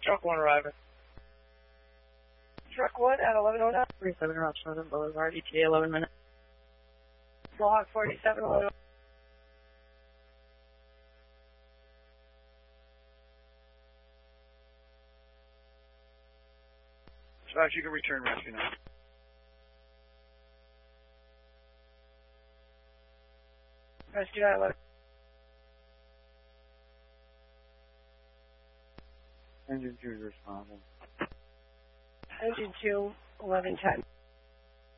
Truck 1 arriving. Truck 1 at 1109. 47 Route Southern Boulevard, ETA 11 minutes. Mohawk 47, 1109. Dispatch, you can return rescue now. Rescue 911. Engine 2 is responding. Engine 2, 1110.